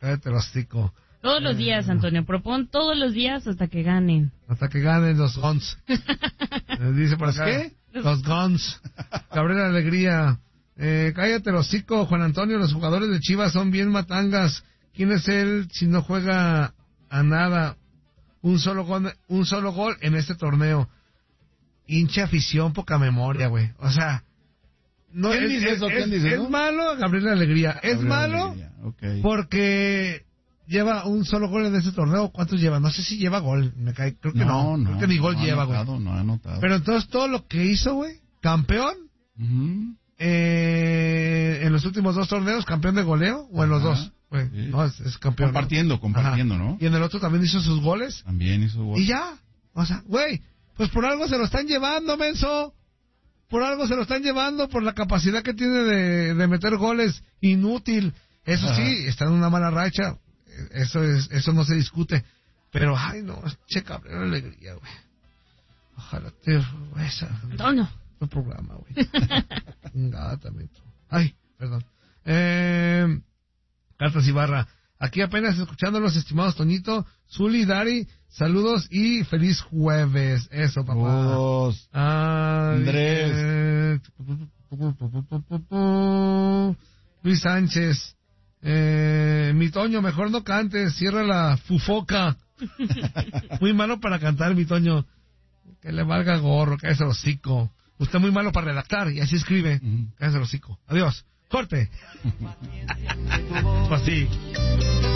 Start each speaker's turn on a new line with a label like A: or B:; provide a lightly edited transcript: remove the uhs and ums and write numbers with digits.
A: Cállate el hocico.
B: Todos los días, Antonio. Propon todos los días hasta que ganen.
A: Hasta que ganen los Guns. Dice por acá.
C: ¿Qué?
A: Los Guns. Cabrera Alegría. Cállate el hocico, Juan Antonio. Los jugadores de Chivas son bien matangas. ¿Quién es él si no juega a nada? Un solo gol en este torneo. Hincha afición, poca memoria, güey. O sea, no,
C: ¿Quién dice eso?
A: Es malo, Gabriel Alegría. Es
C: Gabriel
A: malo
C: Alegría, okay.
A: porque lleva un solo gol en este torneo. ¿Cuántos lleva? No sé si lleva gol. Creo que no. Creo que ni gol lleva, güey.
C: No ha anotado.
A: Pero entonces todo lo que hizo, güey, campeón.
C: Uh-huh.
A: En los últimos 2 torneos, campeón de goleo, o en los 2. Güey,
C: sí.
A: no, es campeón.
C: Compartiendo, ¿no?
A: Y en el otro también hizo sus goles.
C: También hizo goles.
A: Y ya. O sea, güey, pues por algo se lo están llevando, menso. Por algo se lo están llevando, por la capacidad que tiene de meter goles. Inútil. Eso sí, está en una mala racha. Eso no se discute. Pero, ay, no, che, Cabrera Alegría, güey. Ojalá te...
B: Antonio.
A: El programa, güey. Nada, también. Ay, perdón. Cartas Ibarra. Aquí apenas escuchándolos, estimados Toñito, Zuli, Dari, saludos y feliz jueves. Eso, papá.
C: Saludos. Andrés.
A: Luis Sánchez. Mi Toño, mejor no cantes, cierra la fufoca. Muy malo para cantar, mi Toño. Que le valga gorro, cállese el hocico. Usted muy malo para redactar, y así escribe. Cállese el hocico. Adiós. Corte. Pues sí.